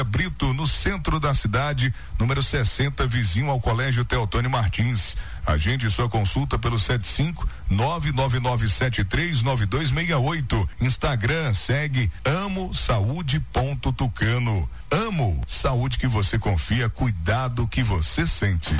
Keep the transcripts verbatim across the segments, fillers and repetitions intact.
Brito, no centro da cidade, número sessenta, vizinho ao Colégio Teotônio Martins. Agende sua consulta pelo sete cinco nove nove nove sete três nove dois seis oito. Instagram, segue amo saúde ponto tucano. Amo, saúde que você confia, cuidado que você sente.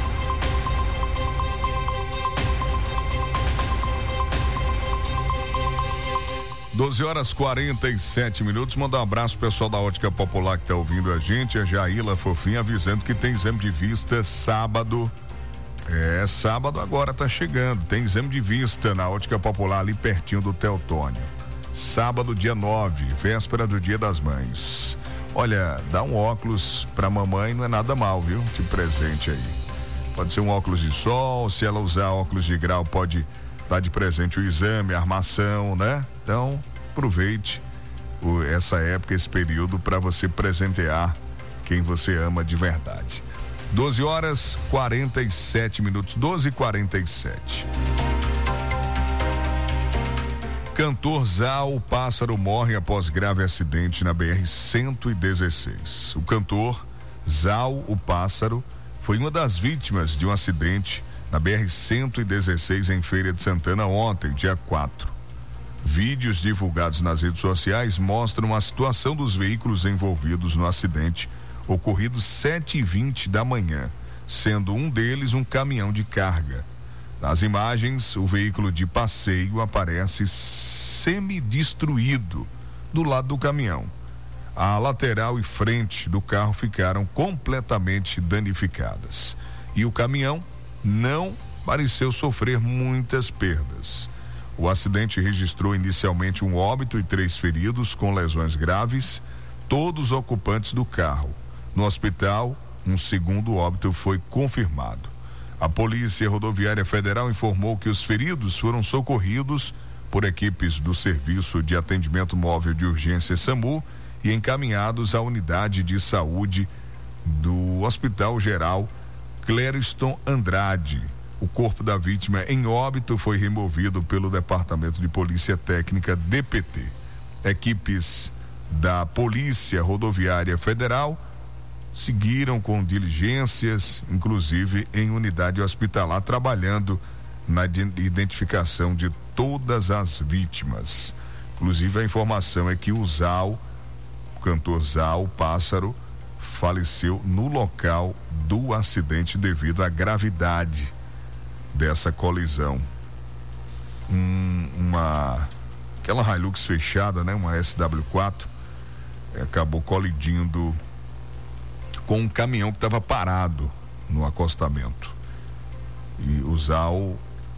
doze horas quarenta e sete minutos. Mandar um abraço pro pessoal da Ótica Popular que tá ouvindo a gente. A Jaila Fofinha avisando que tem exame de vista sábado. É, sábado agora tá chegando. Tem exame de vista na Ótica Popular ali pertinho do Teotônio. Sábado, dia nove, véspera do Dia das Mães. Olha, dá um óculos pra mamãe não é nada mal, viu? De presente aí. Pode ser um óculos de sol, se ela usar óculos de grau, pode dar de presente o exame, a armação, né? Então, aproveite o, essa época, esse período para você presentear quem você ama de verdade. doze horas quarenta e sete minutos, doze e quarenta e sete. Cantor Zal Pássaro morre após grave acidente na B R cento e dezesseis. O cantor Zal o Pássaro foi uma das vítimas de um acidente na B R cento e dezesseis em Feira de Santana ontem, dia quatro. Vídeos divulgados nas redes sociais mostram a situação dos veículos envolvidos no acidente ocorrido sete e vinte da manhã, sendo um deles um caminhão de carga. Nas imagens, o veículo de passeio aparece semi-destruído do lado do caminhão. A lateral e frente do carro ficaram completamente danificadas. E o caminhão não pareceu sofrer muitas perdas. O acidente registrou inicialmente um óbito e três feridos com lesões graves, todos ocupantes do carro. No hospital, um segundo óbito foi confirmado. A Polícia Rodoviária Federal informou que os feridos foram socorridos por equipes do Serviço de Atendimento Móvel de Urgência SAMU e encaminhados à unidade de saúde do Hospital Geral Clériston Andrade. O corpo da vítima em óbito foi removido pelo Departamento de Polícia Técnica D P T. Equipes da Polícia Rodoviária Federal seguiram com diligências, inclusive em unidade hospitalar, trabalhando na identificação de todas as vítimas. Inclusive a informação é que o Zal, o cantor Zal Pássaro, faleceu no local do acidente devido à gravidade dessa colisão. Um, uma aquela Hilux fechada, né? Uma S W quatro acabou colidindo com um caminhão que estava parado no acostamento. E o Zal,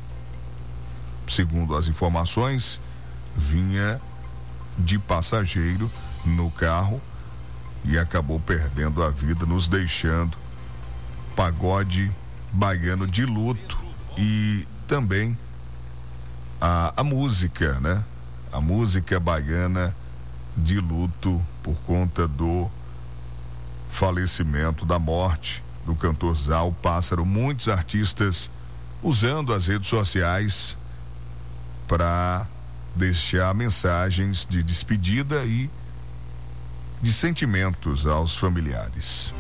segundo as informações, vinha de passageiro no carro e acabou perdendo a vida, nos deixando pagode baiano de luto e também a, a música, né? A música baiana de luto por conta do falecimento, da morte do cantor Zal Pássaro. Muitos artistas usando as redes sociais para deixar mensagens de despedida e de sentimentos aos familiares.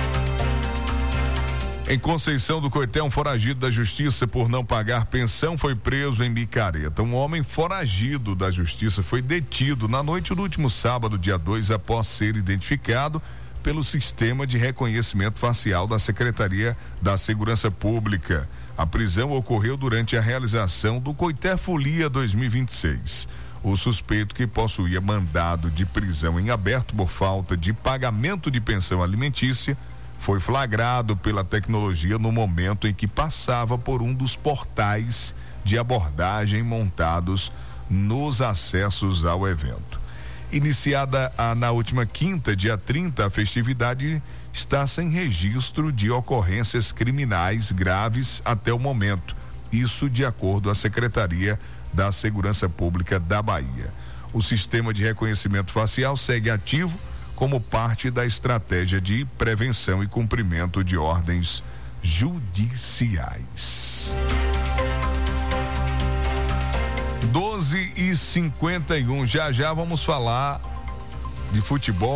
Em Conceição do Coité, um foragido da justiça por não pagar pensão foi preso em Micareta. Um homem foragido da justiça foi detido na noite do último sábado, dia dois, após ser identificado pelo sistema de reconhecimento facial da Secretaria da Segurança Pública. A prisão ocorreu durante a realização do Coité Folia dois mil e vinte e seis. O suspeito, que possuía mandado de prisão em aberto por falta de pagamento de pensão alimentícia, foi flagrado pela tecnologia no momento em que passava por um dos portais de abordagem montados nos acessos ao evento. Iniciada a, na última quinta, dia trinta, a festividade está sem registro de ocorrências criminais graves até o momento. Isso de acordo com a Secretaria da Segurança Pública da Bahia. O sistema de reconhecimento facial segue ativo como parte da estratégia de prevenção e cumprimento de ordens judiciais. doze e cinquenta e um, já já vamos falar de futebol.